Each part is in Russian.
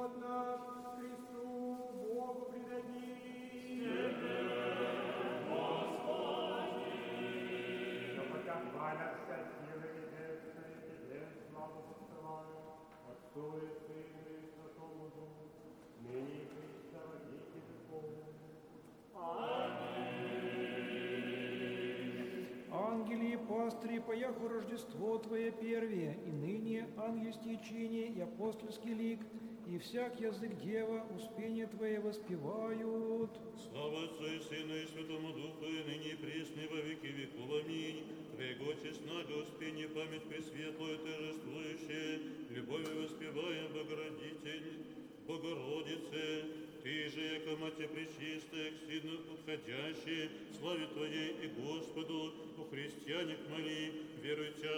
Дух наш Христу, Богу предадим. Но пока хвалятся силы небесные, Тебе славу посылаю, Отцу и Сыну и Святому Духу, ныне и присно во веки веков. Ангели и пастыри, пояху Рождество Твое первее, и ныне ангельские чини и апостольский лик, и всяк язык дева успение Твое воспевают. Слава Отцу и Сыну и Святому Духу, и ныне и присно и во веки веков. Аминь. Твоего честного успение, память пресветлую, торжествующая, любовью воспевая Богородитель, Богородице, Ты же, яко Мати Пречистая, к Сыну подходящий, славе Твоей и Господу, у христиане моли, веруйте,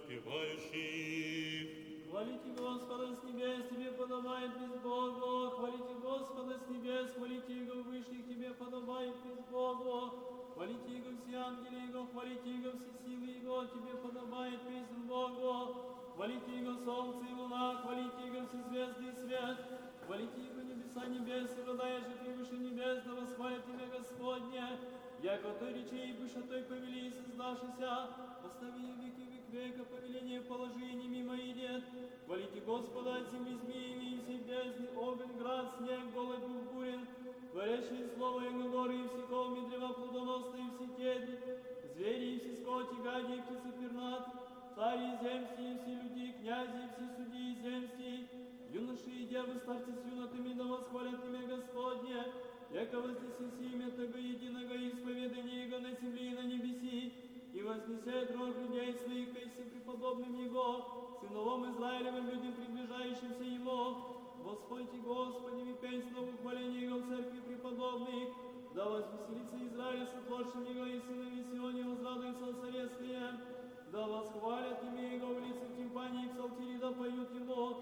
воспевающих. Хвалите Господа с небес, Тебе подобает без Богу. Хвалите Господа с небес, хвалите Его вышних, Тебе подобает без Богу. Хвалите Его все ангели Его, хвалите Его все силы Его, Тебе подобает песнь Богу. Хвалите Его солнце и луна, хвалите Его все звезды и свет. Хвалите Его небеса небес, и вода, же превыше небес, да восхвалит имя Господне. Яко той речей, выше той повели и создашися, постави веки век века, повеление положи, и не мимо идет. Хвалите Господа от земли змеями, и все бездны, огонь, град, снег, голый дух бурен, творящие слово и горы, и все холмы, древа плодоносные, и все кедри, звери, и все скоти, гади, и птицы пернаты, цари и земские, и все люди, и князи, и все судьи и земские, юноши и девы, старцы с юнотами, да восхвалят имя Господне, яко вознесеси имя Того единого исповедания Его на земле и на небеси, и вознесет рог людей своих, кайси преподобным Его, сыновом Израилевым людям, приближающимся Ему. Воспойте Господи, и песнь нового хваления Его в церкви преподобных, да возвеселится Израиль, сотворшим Его, и сыновья Сионе возрадуются о царе своем, да восхвалят имя Его в лицах тимпании и псалтири, да поют Ему.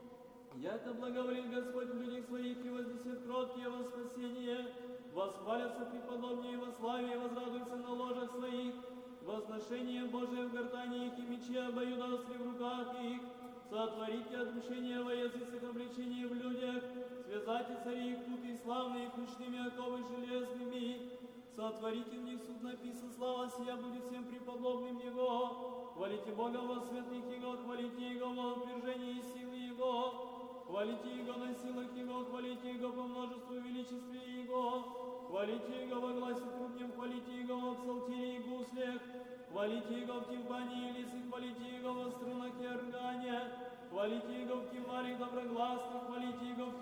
Яко благоволит Господь в людях своих и вознесет кроткие во спасение, восхвалятся преподобнее во славе и возрадуются на ложах своих, возношение Божие в гортани их и мечи обоюдоостры в руках их, сотворите отмщение во языцах, обличение в людях, связайте цари их путы славные ключными оковы железными, сотворите в них суд написан, слава сия будет всем преподобным Его, хвалите Бога во святых Его, хвалите Его во утверждении силы Его, хвалите Его на силах Его, хвалите Его по множеству величестве Его, хвалите Его во гласе трубнем, хвалите Его во псалтире и гуслях, хвалите Его в тимпании и лисы, хвалите Его во струнах и органе, хвалите Его в кимваре доброглаге,